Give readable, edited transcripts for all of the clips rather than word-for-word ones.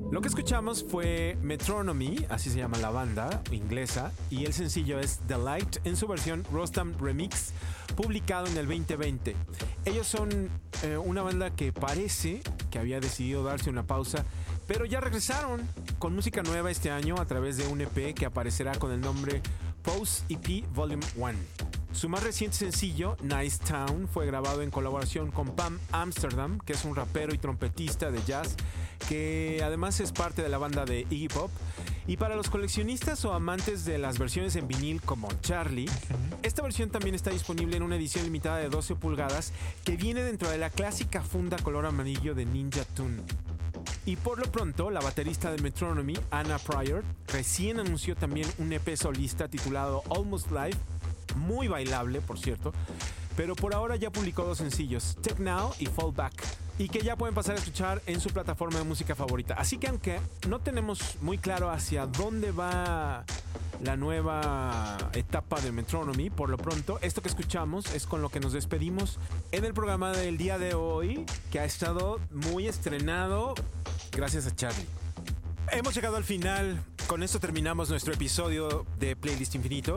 Lo que escuchamos fue Metronomy, así se llama la banda inglesa, y el sencillo es The Light en su versión Rostam Remix, publicado en el 2020. Ellos son una banda que parece que había decidido darse una pausa, pero ya regresaron con música nueva este año a través de un EP que aparecerá con el nombre Pose EP Volume 1. Su más reciente sencillo, Nice Town, fue grabado en colaboración con Pam Amsterdam, que es un rapero y trompetista de jazz, que además es parte de la banda de Iggy Pop. Y para los coleccionistas o amantes de las versiones en vinil como Charlie, esta versión también está disponible en una edición limitada de 12 pulgadas que viene dentro de la clásica funda color amarillo de Ninja Tune. Y por lo pronto, la baterista de Metronomy, Anna Pryor, recién anunció también un EP solista titulado Almost Live, muy bailable, por cierto, pero por ahora ya publicó 2 sencillos, Take Now y Fall Back, y que ya pueden pasar a escuchar en su plataforma de música favorita. Así que aunque no tenemos muy claro hacia dónde va la nueva etapa de Metronomy, por lo pronto, esto que escuchamos es con lo que nos despedimos en el programa del día de hoy, que ha estado muy estrenado gracias a Charlie. Hemos llegado al final, con esto terminamos nuestro episodio de Playlist Infinito,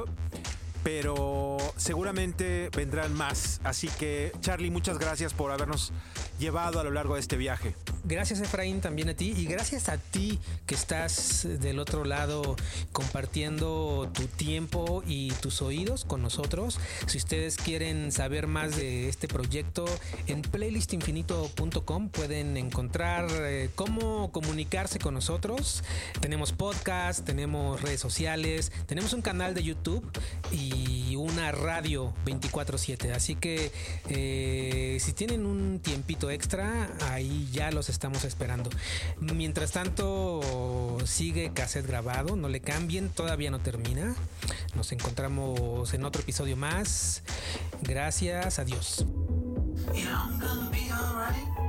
pero seguramente vendrán más. Así que, Charlie, muchas gracias por habernos llevado a lo largo de este viaje. Gracias, Efraín, también a ti, y gracias a ti que estás del otro lado compartiendo tu tiempo y tus oídos con nosotros. Si ustedes quieren saber más de este proyecto, en playlistinfinito.com pueden encontrar cómo comunicarse con nosotros. Tenemos podcast, tenemos redes sociales, tenemos un canal de YouTube y una radio 24/7. Así que si tienen un tiempito extra, ahí ya los estamos esperando. Mientras tanto, sigue cassette grabado, no le cambien, todavía no termina. Nos encontramos en otro episodio más. Gracias, adiós. Yeah, I'm gonna be alright.